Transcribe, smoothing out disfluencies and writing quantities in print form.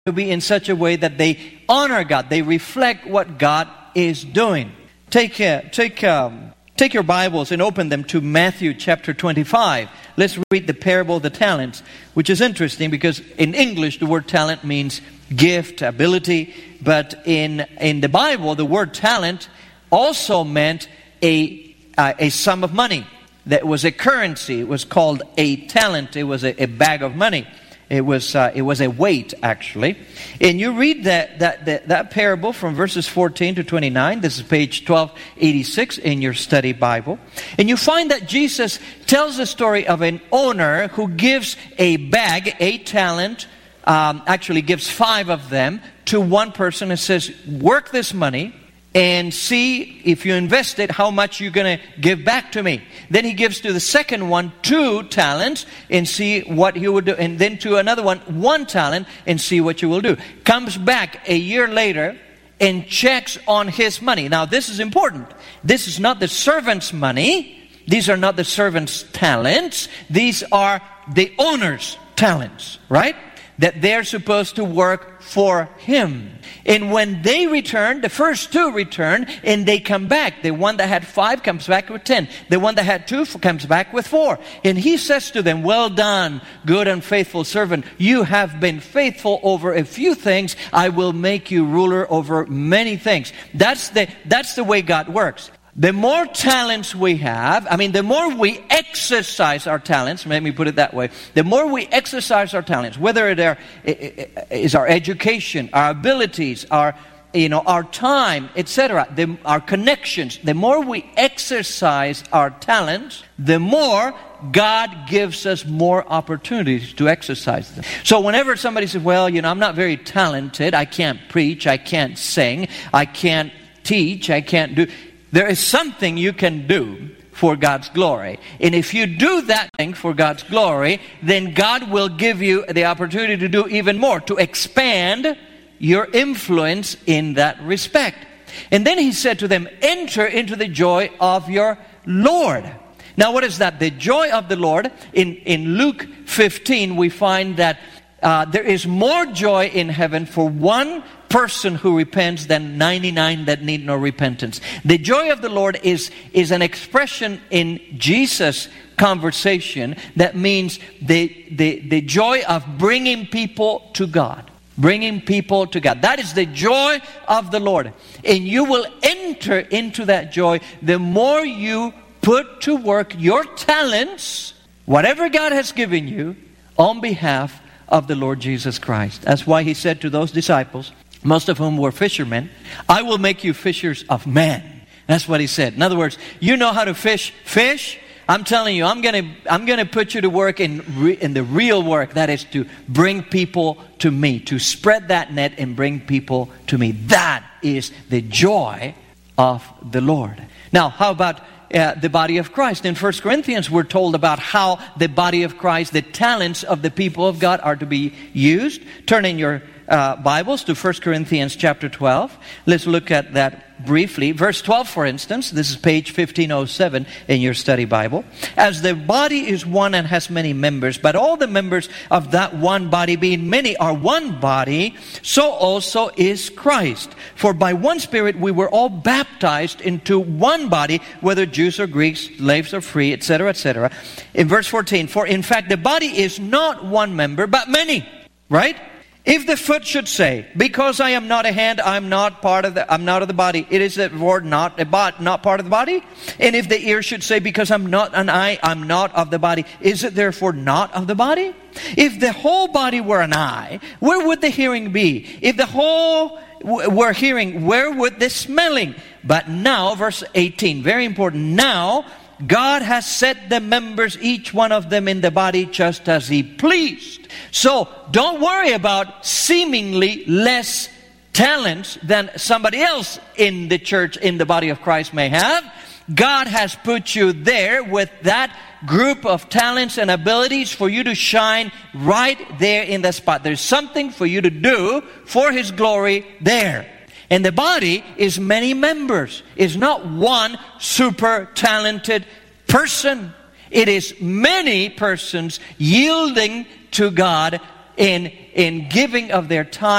to be in such a way that they honor God. They reflect what God is doing. Take your Bibles and open them to Matthew chapter 25. Let's read the parable of the talents, which is interesting because in English the word talent means gift, ability. But in the Bible, the word talent also meant a sum of money. That was a currency. It was called a talent. It was a bag of money. It was a weight, actually. And you read that parable from verses 14 to 29. This is page 1286 in your study Bible. And you find that Jesus tells the story of an owner who gives a bag, a talent, actually gives 5 of them to one person and says, work this money and see if you invest it, how much you're going to give back to me. Then he gives to the second one 2 talents and see what he would do. And then to another one 1 talent and see what you will do. Comes back a year later and checks on his money. Now this is important. This is not the servant's money. These are not the servant's talents. These are the owner's talents, right? That they're supposed to work for him. And when they return, the first 2 return, and they come back. The one that had 5 comes back with 10. The one that had 2 comes back with 4. And he says to them, well done, good and faithful servant. You have been faithful over a few things. I will make you ruler over many things. That's the way God works. The more talents we have, the more we exercise our talents, let me put it that way, the more we exercise our talents, whether it is our education, our abilities, our time, etc., our connections, the more we exercise our talents, the more God gives us more opportunities to exercise them. So whenever somebody says, well, I'm not very talented, I can't preach, I can't sing, I can't teach, I can't do... There is something you can do for God's glory. And if you do that thing for God's glory, then God will give you the opportunity to do even more, to expand your influence in that respect. And then he said to them, enter into the joy of your Lord. Now what is that? The joy of the Lord. In Luke 15, we find that there is more joy in heaven for one person who repents than 99 that need no repentance. The joy of the Lord is an expression in Jesus' conversation that means the joy of bringing people to God. Bringing people to God. That is the joy of the Lord. And you will enter into that joy the more you put to work your talents, whatever God has given you, on behalf of the Lord Jesus Christ. That's why he said to those disciples, most of whom were fishermen, I will make you fishers of men. That's what he said. In other words, you know how to fish. I'm telling you, I'm gonna put you to work in the real work. That is to bring people to me, to spread that net and bring people to me. That is the joy of the Lord. Now, how about the body of Christ? In 1 Corinthians, we're told about how the body of Christ, the talents of the people of God, are to be used. Turn in your Bibles to 1 Corinthians chapter 12. Let's look at that briefly. Verse 12, for instance. This is page 1507 in your study Bible. As the body is one and has many members, but all the members of that one body, being many, are one body, so also is Christ. For by one Spirit we were all baptized into one body, whether Jews or Greeks, slaves or free, etc., etc. In verse 14, for in fact the body is not one member, but many. Right? If the foot should say, because I am not a hand, I'm not of the body, it is therefore not part of the body. And if the ear should say, because I'm not an eye, I'm not of the body, is it therefore not of the body? If the whole body were an eye, where would the hearing be? If the whole were hearing, where would the smelling? But now, verse 18, very important, now God has set the members, each one of them in the body, just as He pleased. So don't worry about seemingly less talents than somebody else in the church, in the body of Christ may have. God has put you there with that group of talents and abilities for you to shine right there in the spot. There's something for you to do for His glory there. And the body is many members. It's not one super talented person. It is many persons yielding to God in giving of their time